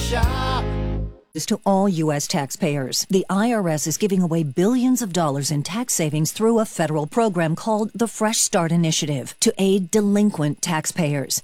shop. To all U.S. taxpayers, the IRS is giving away billions of dollars in tax savings through a federal program called the Fresh Start Initiative to aid delinquent taxpayers.